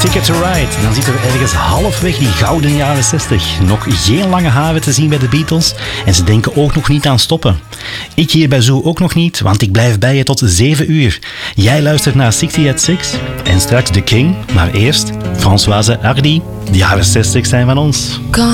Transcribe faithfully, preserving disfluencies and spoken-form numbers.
Ticket to Ride. Dan zitten we ergens halfweg die gouden jaren zestig. Nog geen lange haven te zien bij de Beatles en ze denken ook nog niet aan stoppen. Ik hier bij Zoo ook nog niet, want ik blijf bij je tot zeven uur. Jij luistert naar zestig at zes en straks The King, maar eerst Françoise Hardy. De jaren zestig zijn van ons.